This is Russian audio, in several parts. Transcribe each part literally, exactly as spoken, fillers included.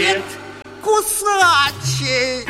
будет кусачий.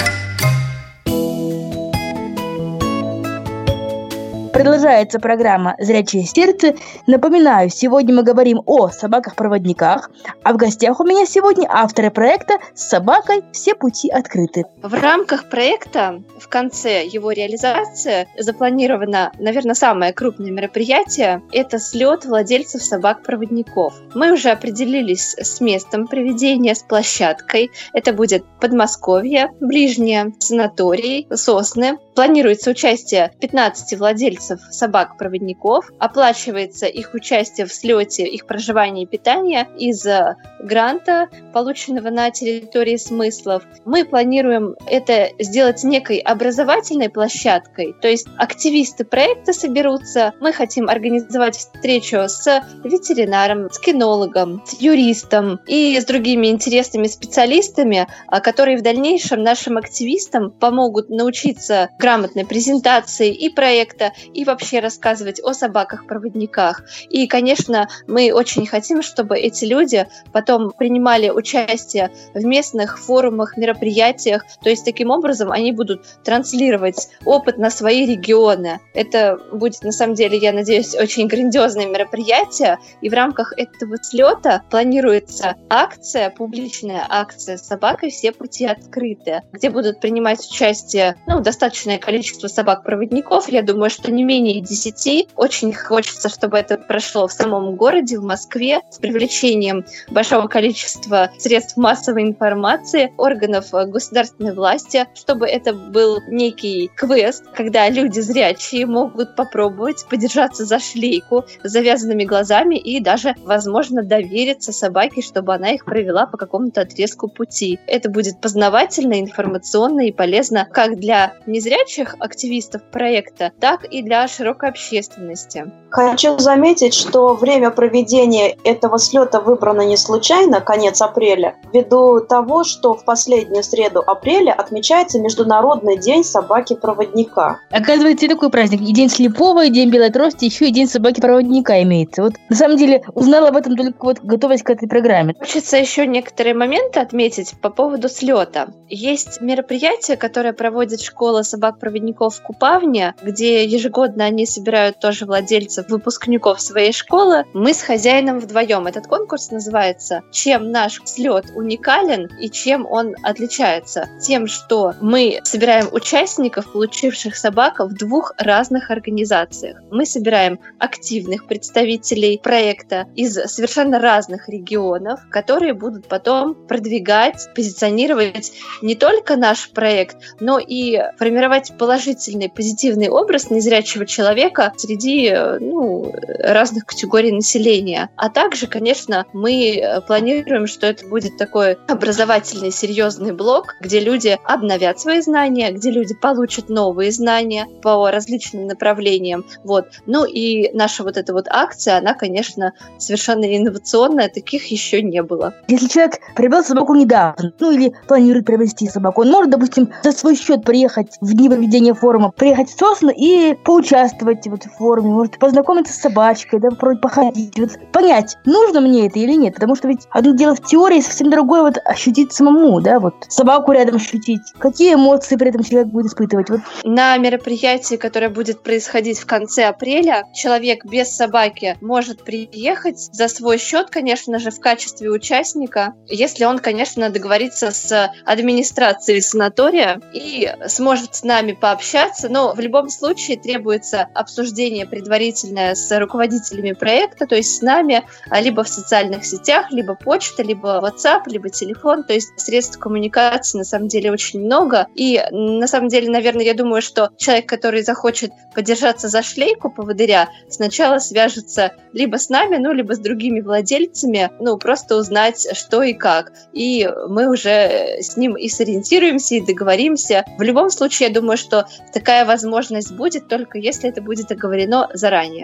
Продолжается программа «Зрячее сердце». Напоминаю, сегодня мы говорим о собаках-проводниках, а в гостях у меня сегодня авторы проекта «С собакой все пути открыты». В рамках проекта в конце его реализации запланировано, наверное, самое крупное мероприятие – это слет владельцев собак-проводников. Мы уже определились с местом проведения, с площадкой. Это будет Подмосковье, ближнее, санаторий, Сосны. Планируется участие пятнадцати владельцев собак-проводников, оплачивается их участие в слете, их проживание и питание из гранта, полученного на территории смыслов. Мы планируем это сделать некой образовательной площадкой, то есть активисты проекта соберутся, мы хотим организовать встречу с ветеринаром, с кинологом, с юристом и с другими интересными специалистами, которые в дальнейшем нашим активистам помогут научиться грамотной презентации и проекта, и вообще рассказывать о собаках-проводниках. И, конечно, мы очень хотим, чтобы эти люди потом принимали участие в местных форумах, мероприятиях, то есть таким образом они будут транслировать опыт на свои регионы. Это будет, на самом деле, я надеюсь, очень грандиозное мероприятие, и в рамках этого слета планируется акция, публичная акция «С собакой все пути открыты», где будут принимать участие ну, достаточное количество собак-проводников, я думаю, что не менее десяти. Очень хочется, чтобы это прошло в самом городе, в Москве, с привлечением большого количества средств массовой информации, органов государственной власти, чтобы это был некий квест, когда люди зрячие могут попробовать подержаться за шлейку с завязанными глазами и даже, возможно, довериться собаке, чтобы она их провела по какому-то отрезку пути. Это будет познавательно, информационно и полезно как для незрячих активистов проекта, так и для широкой общественности. Хочу заметить, что время проведения этого слета выбрано не случайно, конец апреля, ввиду того, что в последнюю среду апреля отмечается Международный день собаки-проводника. Оказывается, и такой праздник. И день слепого, и день белой трости, еще и день собаки-проводника имеется. Вот на самом деле узнала об этом только вот готовясь к этой программе. Хочется еще некоторые моменты отметить по поводу слета. Есть мероприятие, которое проводит школа собак-проводников в Купавне, где ежегодно они собирают тоже владельцев, выпускников своей школы. Мы с хозяином вдвоем. Этот конкурс называется «Чем наш слет уникален и чем он отличается?» Тем, что мы собираем участников, получивших собак в двух разных организациях. Мы собираем активных представителей проекта из совершенно разных регионов, которые будут потом продвигать, позиционировать не только наш проект, но и формировать положительный, позитивный образ незрячего человека среди ну, разных категорий населения. А также, конечно, мы планируем, что это будет такой образовательный, серьезный блок, где люди обновят свои знания, где люди получат новые знания по различным направлениям. Вот. Ну и наша вот эта вот акция, она, конечно, совершенно инновационная, таких еще не было. Если человек приобрел собаку недавно, ну или планирует приобрести собаку, он может, допустим, за свой счет приехать в дни проведения форума, приехать в Сосны и поучаствовать в этом форуме, может познакомиться с собачкой, да, попробовать походить, вот, понять, нужно мне это или нет, потому что ведь одно дело в теории, совсем другое вот ощутить самому, да, вот собаку рядом ощутить, какие эмоции при этом человек будет испытывать. Вот. На мероприятии, которое будет происходить в конце апреля, человек без собаки может приехать за свой счет, конечно же, в качестве участника, если он, конечно, договорится с администрацией санатория и сможет с нами пообщаться, но в любом случае требуется обсуждение предварительное с руководителями проекта, то есть с нами, либо в социальных сетях, либо почта, либо WhatsApp, либо телефон, то есть средств коммуникации на самом деле очень много, и на самом деле, наверное, я думаю, что человек, который захочет подержаться за шлейку поводыря, сначала свяжется либо с нами, ну, либо с другими владельцами, ну, просто узнать, что и как, и мы уже с ним и сориентируемся, и договоримся. В любом случае, я думаю, что такая возможность будет, только если это будет оговорено заранее.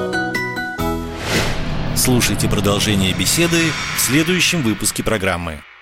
Слушайте продолжение беседы в следующем выпуске программы.